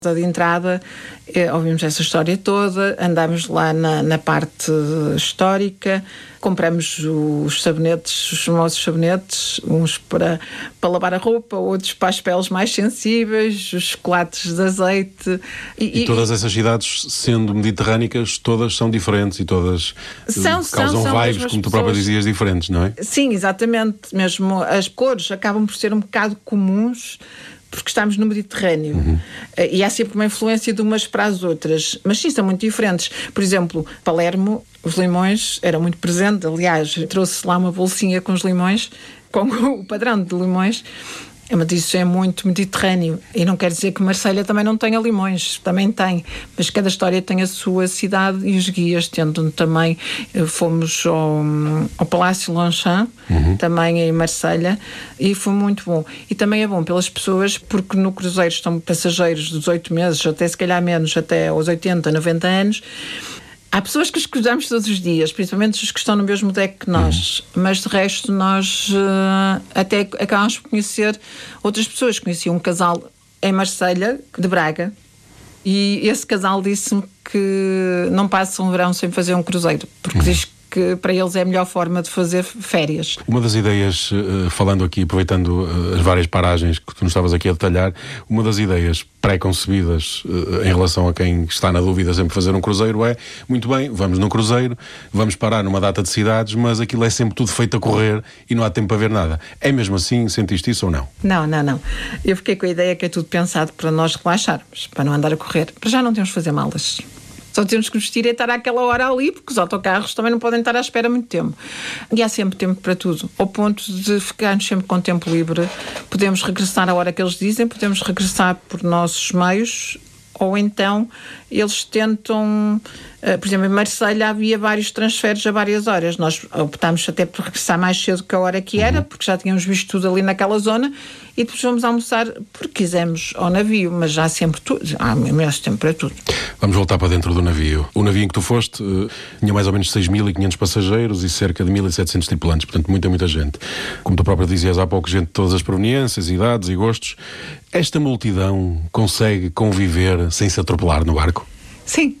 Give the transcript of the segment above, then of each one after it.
de entrada, ouvimos essa história toda, andámos lá na parte histórica, compramos os sabonetes, os famosos sabonetes, uns para lavar a roupa, outros para as peles mais sensíveis, os chocolates de azeite. E todas essas cidades, sendo mediterrânicas, todas são diferentes e todas causam vibes, como tu própria dizias, diferentes, não é? Sim, exatamente. Mesmo as cores acabam por ser um bocado comuns, porque estamos no Mediterrâneo. E há sempre uma influência de umas para as outras. Mas sim, são muito diferentes. Por exemplo, Palermo, os limões eram muito presentes. Aliás, trouxe lá uma bolsinha com os limões, com o padrão de limões. Mas isso é muito mediterrâneo. E não quer dizer que Marselha também não tenha limões. Também tem. Mas cada história tem a sua cidade e os guias tentam também. Fomos ao Palácio Longchamp, também em Marselha, e foi muito bom. E também é bom pelas pessoas, porque no cruzeiro estão passageiros de 18 meses, até se calhar menos, até aos 80, 90 anos. Há pessoas que os cruzamos todos os dias, principalmente os que estão no mesmo deck que nós, mas de resto nós até acabamos por conhecer outras pessoas. Conheci um casal em Marselha, de Braga, e esse casal disse-me que não passa um verão sem fazer um cruzeiro, porque diz que para eles é a melhor forma de fazer férias. Uma das ideias, falando aqui, aproveitando as várias paragens que tu nos estavas aqui a detalhar, uma das ideias pré-concebidas em relação a quem está na dúvida sempre fazer um cruzeiro é, muito bem, vamos num cruzeiro, vamos parar numa data de cidades, mas aquilo é sempre tudo feito a correr e não há tempo para ver nada. É mesmo assim? Sentiste isso ou não? Não. Eu fiquei com a ideia que é tudo pensado para nós relaxarmos, para não andar a correr. Para já não temos de fazer malas. Só temos que vestir e estar àquela hora ali, porque os autocarros também não podem estar à espera muito tempo. E há sempre tempo para tudo. Ao ponto de ficarmos sempre com tempo livre. Podemos regressar à hora que eles dizem, podemos regressar por nossos meios, ou então eles tentam... por exemplo, em Marselha havia vários transferes a várias horas. Nós optámos até por regressar mais cedo que a hora que era, porque já tínhamos visto tudo ali naquela zona, e depois vamos almoçar porque quisemos ao navio, mas já há sempre tudo, há imenso tempo para tudo. Vamos voltar para dentro do navio. O navio em que tu foste tinha mais ou menos 6.500 passageiros e cerca de 1.700 tripulantes, portanto muita gente. Como tu própria dizias há pouco, gente de todas as proveniências, idades e gostos. Esta multidão consegue conviver sem se atropelar no barco? Sim.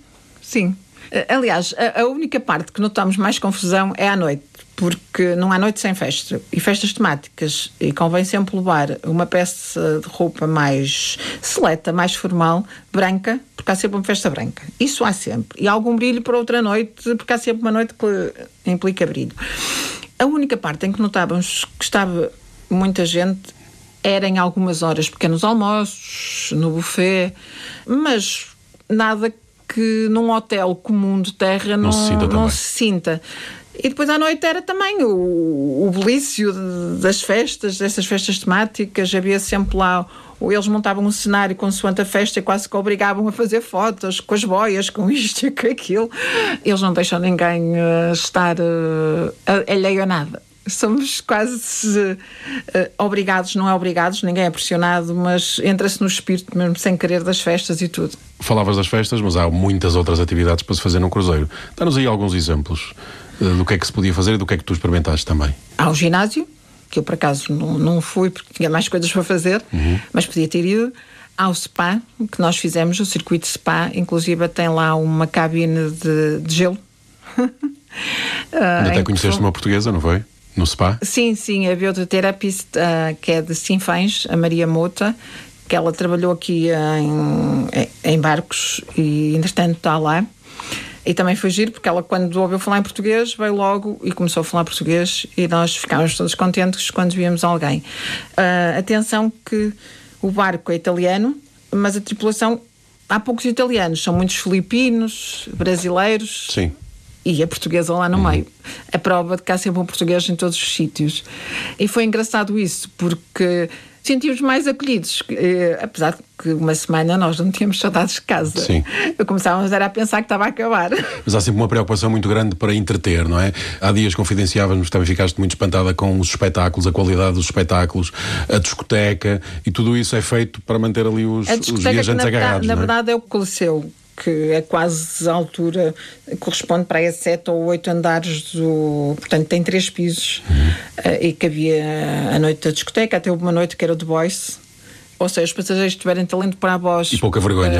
Aliás, a única parte que notamos mais confusão é à noite, porque não há noite sem festa. E festas temáticas. E convém sempre levar uma peça de roupa mais seleta, mais formal, branca, porque há sempre uma festa branca. Isso há sempre. E algum brilho para outra noite, porque há sempre uma noite que implica brilho. A única parte em que notávamos que estava muita gente era em algumas horas, pequenos almoços, no buffet, mas nada que num hotel comum de terra não se sinta. E depois à noite era também o belício das festas, dessas festas temáticas. Havia sempre lá, eles montavam um cenário consoante a festa e quase que obrigavam a fazer fotos com as boias, com isto e com aquilo. Eles não deixam ninguém estar alheio a nada. Somos quase obrigados, não é obrigados, ninguém é pressionado, mas entra-se no espírito mesmo sem querer das festas e tudo. Falavas das festas, mas há muitas outras atividades para se fazer num cruzeiro. Dá-nos aí alguns exemplos do que é que se podia fazer e do que é que tu experimentaste também. Há o ginásio, que eu por acaso não fui porque tinha mais coisas para fazer, mas podia ter ido. Há o spa, que nós fizemos, o circuito spa, inclusive tem lá uma cabine de gelo. Até conheceste uma portuguesa, não foi? No spa? Sim, a bioterapista, que é de Sinfãs, a Maria Mota, que ela trabalhou aqui em barcos e, entretanto, está lá. E também foi giro, porque ela, quando ouviu falar em português, veio logo e começou a falar português e nós ficámos todos contentes quando víamos alguém. Atenção que o barco é italiano, mas a tripulação, há poucos italianos, são muitos filipinos, brasileiros... Sim. E a portuguesa lá no meio. A prova de que há sempre um português em todos os sítios. E foi engraçado isso, porque sentimos mais acolhidos. Apesar de que uma semana nós não tínhamos saudades de casa. Sim. Começávamos a pensar que estava a acabar. Mas há sempre uma preocupação muito grande para entreter, não é? Há dias confidenciávamos que também ficaste muito espantada com os espetáculos, a qualidade dos espetáculos, a discoteca, e tudo isso é feito para manter ali os viajantes agarrados, na não é? verdade é o Coliseu, que é quase a altura, corresponde para aí a 7 ou 8 andares portanto tem 3 pisos, e que havia a noite da discoteca, até houve uma noite que era o The Voice, Ou seja, os passageiros tiverem talento para a voz e pouca vergonha.